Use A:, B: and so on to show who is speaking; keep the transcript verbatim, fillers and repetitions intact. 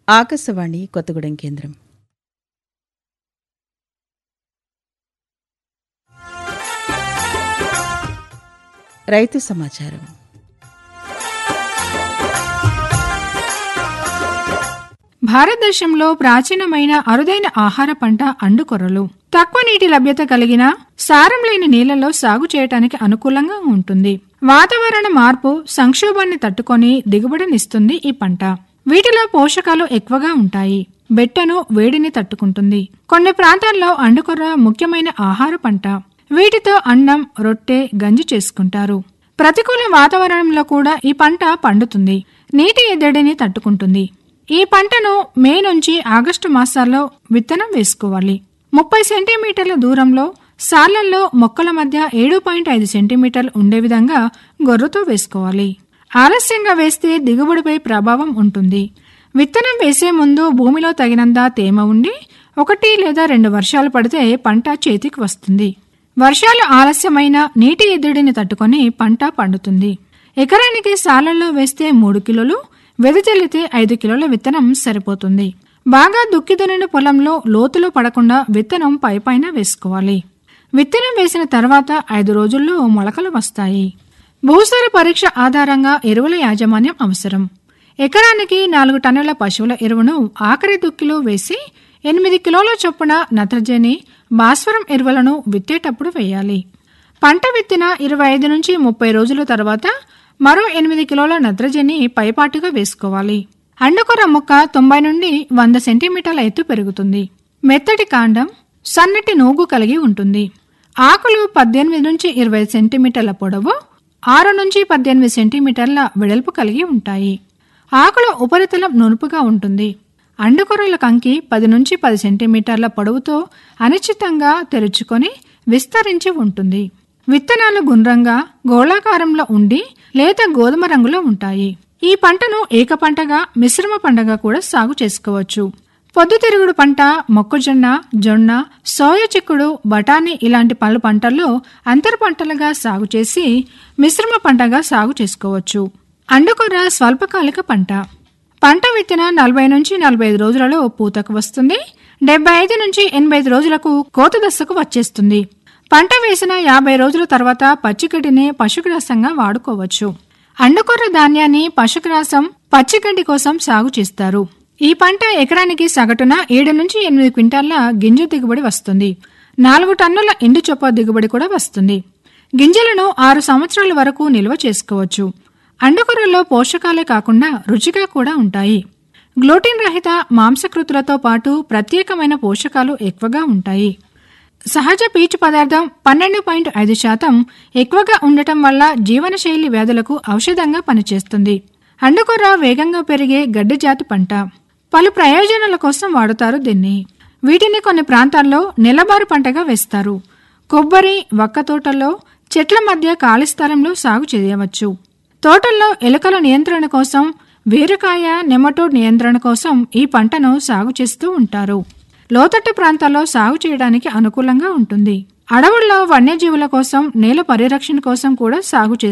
A: ఆకాశవాణి కొత్తగూడెం కేంద్రం. రైతు సమాచారం.
B: భారతదేశంలో ప్రాచీనమైన అరుదైన ఆహార పంట అండుకొర్రలు. తక్కువ నీటి లభ్యత కలిగిన సారం లేని నీళ్లలో సాగు చేయటానికి అనుకూలంగా ఉంటుంది. వాతావరణ మార్పు సంక్షోభాన్ని తట్టుకొని దిగుబడినిస్తుంది ఈ పంట. వీటిలో పోషకాలు ఎక్కువగా ఉంటాయి. బెట్టను వేడిని తట్టుకుంటుంది. కొన్ని ప్రాంతాల్లో అండుకొర్ర ముఖ్యమైన ఆహార పంట. వీటితో అన్నం, రొట్టె, గంజి చేసుకుంటారు. ప్రతికూల వాతావరణంలో కూడా ఈ పంట పండుతుంది. నీటి ఎద్దడిని తట్టుకుంటుంది. ఈ పంటను మే నుంచి ఆగస్టు మాసాల్లో విత్తనం వేసుకోవాలి. ముప్పై సెంటీమీటర్ల దూరంలో సాళ్లల్లో మొక్కల మధ్య ఏడు పాయింట్ ఐదు సెంటీమీటర్లు ఉండే విధంగా గొర్రుతో వేసుకోవాలి. ఆలస్యంగా వేస్తే దిగుబడిపై ప్రభావం ఉంటుంది. విత్తనం వేసే ముందు భూమిలో తగినంత తేమ ఉండి ఒకటి లేదా రెండు వర్షాలు పడితే పంట చేతికి వస్తుంది. వర్షాలు ఆలస్యమైన నీటి ఎద్దడిని తట్టుకొని పంట పండుతుంది. ఎకరానికి సాళ్లల్లో వేస్తే మూడు కిలోలు, వెదజల్లితే ఐదు కిలోల విత్తనం సరిపోతుంది. బాగా దుక్కిదునిన పొలంలో లోతులో పడకుండా విత్తనం పైపైన వేసుకోవాలి. విత్తనం వేసిన తర్వాత ఐదు రోజుల్లో మొలకలు వస్తాయి. భూసార పరీక్ష ఆధారంగా ఎరువుల యాజమాన్యం అవసరం. ఎకరానికి నాలుగు టన్నుల పశువుల ఎరువును ఆఖరి దుక్కిలో వేసి ఎనిమిది కిలోల చొప్పున నత్రజని, భాస్వరం ఎరువులను విత్తేటప్పుడు వేయాలి. పంట విత్తిన ఇరవై ఐదు నుంచి ముప్పై రోజుల తర్వాత మరో ఎనిమిది కిలోల నత్రజని పైపాటుగా వేసుకోవాలి. అండుకొర్ర మొక్క తొంభై నుండి వంద సెంటీమీటర్ల ఎత్తు పెరుగుతుంది. మెత్తటి కాండం, సన్నటి నూగు కలిగి ఉంటుంది. ఆకులు పద్దెనిమిది నుంచి ఇరవై సెంటీమీటర్ల పొడవు, ఆరు నుంచి పద్దెనిమిది సెంటీమీటర్ల వెడల్పు కలిగి ఉంటాయి. ఆకుల ఉపరితలం నునుపుగా ఉంటుంది. అండుకొర్రల కంకి పది నుంచి పది సెంటీమీటర్ల పొడవుతో అనిశ్చితంగా తెరుచుకొని విస్తరించి ఉంటుంది. విత్తనాలు గుండ్రంగా గోళాకారంలో ఉండి లేత గోధుమ రంగులో ఉంటాయి. ఈ పంటను ఏక పంటగా, మిశ్రమ పంటగా కూడా సాగు చేసుకోవచ్చు. పొద్దుతిరుగుడు పంట, మొక్కజొన్న, జొన్న, సోయ చిక్కుడు, బఠానీ ఇలాంటి పలు పంటల్లో అంతర పంటలుగా సాగు చేసి మిశ్రమ పంటగా సాగు చేసుకోవచ్చు. అండుకొర్ర స్వల్పకాలిక పంట. పంట విత్తిన నలభై నుంచి నలభై ఐదు రోజులలో పూతకు వస్తుంది. డెబ్బై ఐదు నుంచి ఎనభై ఐదు రోజులకు కోత దశకు వచ్చేస్తుంది. పంట వేసిన యాభై రోజుల తర్వాత పచ్చిగడ్డిని పశుగ్రాసంగా వాడుకోవచ్చు. అండుకొర్ర ధాన్యాన్ని పశుగ్రాసం, పచ్చిగడ్డి కోసం సాగు చేస్తారు. ఈ పంట ఎకరానికి సగటున ఏడు నుంచి ఎనిమిది క్వింటాళ్ల గింజ దిగుబడి వస్తుంది. నాలుగు టన్నుల ఎండు చొప్ప దిగుబడి కూడా వస్తుంది. గింజలను ఆరు సంవత్సరాల వరకు నిల్వ చేసుకోవచ్చు. అండుకొర్రలో పోషకాలే కాకుండా రుచిగా కూడా ఉంటాయి. గ్లూటిన్ రహిత మాంసకృతులతో పాటు ప్రత్యేకమైన పోషకాలు ఎక్కువగా ఉంటాయి. సహజ పీచు పదార్థం పన్నెండు పాయింట్ ఐదు శాతం ఎక్కువగా ఉండటం వల్ల జీవనశైలి వ్యాధులకు ఔషధంగా పనిచేస్తుంది. అండుకొర్ర వేగంగా పెరిగే గడ్డి జాతి పంట. పలు ప్రయోజనాల కోసం వాడుతారు దీన్ని. వీటిని కొన్ని ప్రాంతాల్లో నెలబారు పంటగా వేస్తారు. కొబ్బరి, వక్క తోటల్లో చెట్ల మధ్య ఖాళీ స్థలంలో సాగు చేయవచ్చు. తోటల్లో ఎలుకల నియంత్రణ కోసం, వేరుకాయ, నెమటోడ్ నియంత్రణ కోసం ఈ పంటను సాగు చేస్తూ ఉంటారు. లోతట్టు ప్రాంతాల్లో సాగు చేయడానికి అనుకూలంగా ఉంటుంది. అడవుల్లో వన్యజీవుల కోసం, నేల పరిరక్షణ కోసం కూడా సాగు చేస్తారు.